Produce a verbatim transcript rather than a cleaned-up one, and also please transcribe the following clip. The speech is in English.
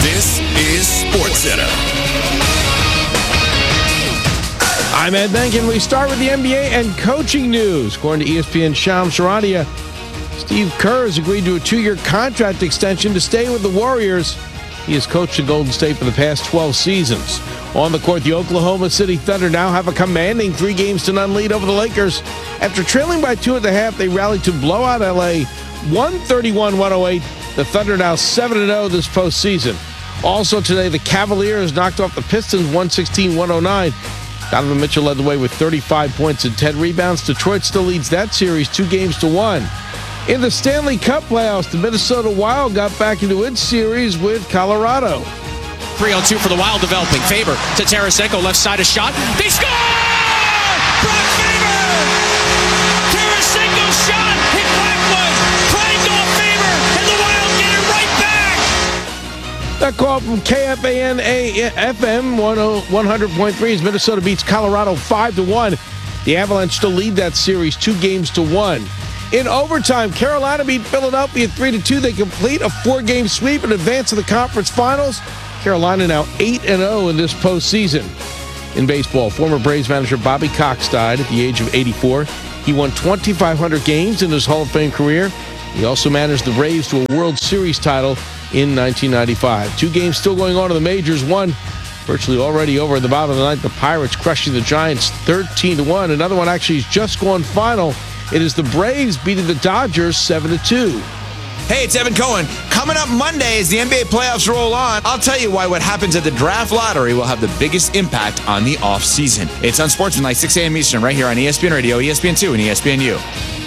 This is SportsCenter. I'm Ed Benkin. We start with the N B A and coaching news. According to E S P N's Shams Charania, Steve Kerr has agreed to a two-year contract extension to stay with the Warriors. He has coached the Golden State for the past twelve seasons. On the court, the Oklahoma City Thunder now have a commanding three games to none lead over the Lakers. After trailing by two at the half, they rallied to blow out L A one thirty-one to one oh eight. The Thunder now seven and oh this postseason. Also today, the Cavaliers knocked off the Pistons one sixteen to one oh nine. Donovan Mitchell led the way with thirty-five points and ten rebounds. Detroit still leads that series two games to one. In the Stanley Cup playoffs, the Minnesota Wild got back into its series with Colorado. three on two for the Wild developing. Faber to Tarasenko, left side a shot. They score! Brock Faber! Tarasenko shot hit Blackwood. Clanged off Faber, and the Wild get it right back! That call from K F A N A F M one hundred point three as Minnesota beats Colorado five to one. The Avalanche still lead that series two games to one. In overtime, Carolina beat Philadelphia three to two. They complete a four-game sweep and advance to the conference finals. Carolina now eight and oh in this postseason. In baseball, former Braves manager Bobby Cox died at the age of eighty-four. He won twenty-five hundred games in his Hall of Fame career. He also managed the Braves to a World Series title in nineteen ninety-five. Two games still going on in the majors. One virtually already over at the bottom of the ninth. The Pirates crushing the Giants thirteen to one. Another one actually has just gone final. It is the Braves beating the Dodgers seven to two. Hey, it's Evan Cohen. Coming up Monday as the N B A playoffs roll on, I'll tell you why what happens at the draft lottery will have the biggest impact on the offseason. It's Unsportsmanlike, six a.m. Eastern, right here on E S P N Radio, E S P N two, and E S P N U.